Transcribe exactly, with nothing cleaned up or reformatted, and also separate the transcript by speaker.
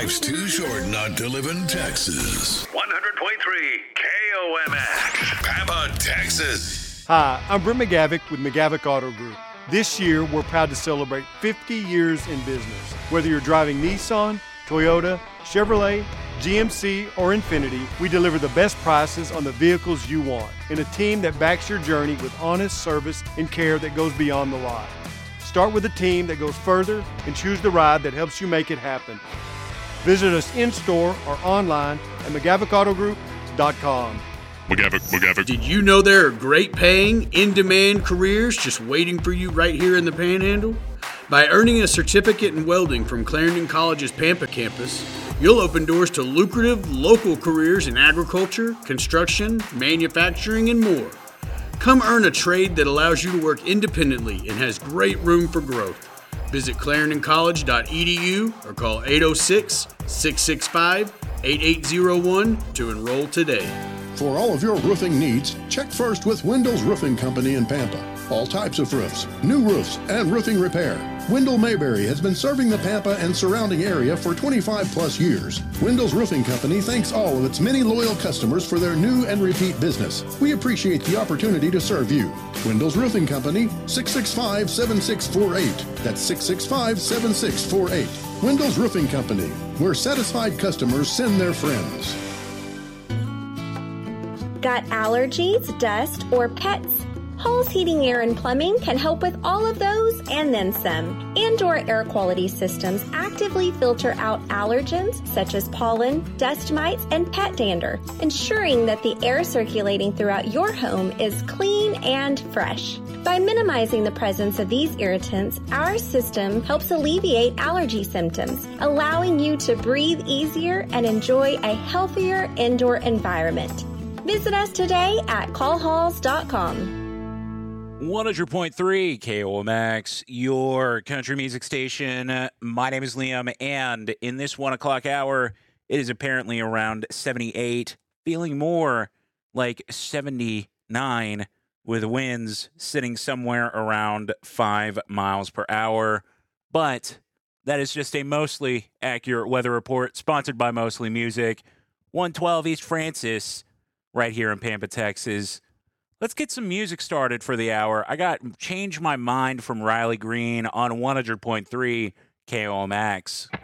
Speaker 1: Life's too short not to live in Texas. one hundred point three K O M X, Pampa, Texas.
Speaker 2: Hi, I'm Brent McGavick with McGavick Auto Group. This year, we're proud to celebrate fifty years in business. Whether you're driving Nissan, Toyota, Chevrolet, G M C, or Infiniti, we deliver the best prices on the vehicles you want in a team that backs your journey with honest service and care that goes beyond the lot. Start with a team that goes further and choose the ride that helps you make it happen. Visit us in-store or online at McGavick Auto Group dot com.
Speaker 3: McGavick, McGavick.
Speaker 4: Did you know there are great paying, in-demand careers just waiting for you right here in the Panhandle? By earning a certificate in welding from Clarendon College's Pampa campus, you'll open doors to lucrative local careers in agriculture, construction, manufacturing, and more. Come earn a trade that allows you to work independently and has great room for growth. Visit clarendon college dot e d u or call eight oh six, six six five, eight eight oh one to enroll today.
Speaker 5: For all of your roofing needs, check first with Wendell's Roofing Company in Pampa. All types of roofs, new roofs, and roofing repair. Wendell Mayberry has been serving the Pampa and surrounding area for twenty-five plus years. Wendell's Roofing Company thanks all of its many loyal customers for their new and repeat business. We appreciate the opportunity to serve you. Wendell's Roofing Company, six six five, seven six four eight. That's six six five, seven six four eight. Wendell's Roofing Company, where satisfied customers send their friends.
Speaker 6: Got allergies, dust, or pets? Hall's Heating, Air, and Plumbing can help with all of those and then some. Indoor air quality systems actively filter out allergens such as pollen, dust mites, and pet dander, ensuring that the air circulating throughout your home is clean and fresh. By minimizing the presence of these irritants, our system helps alleviate allergy symptoms, allowing you to breathe easier and enjoy a healthier indoor environment. Visit us today at call halls dot com.
Speaker 7: one hundred point three K O M X, your country music station. My name is Liam, and in this one o'clock hour, it is apparently around seventy-eight, feeling more like seventy-nine, with winds sitting somewhere around five miles per hour. But that is just a mostly accurate weather report, sponsored by Mostly Music, one twelve East Francis, right here in Pampa, Texas. Let's get some music started for the hour. I got Change My Mind from Riley Green on one hundred point three K O M X.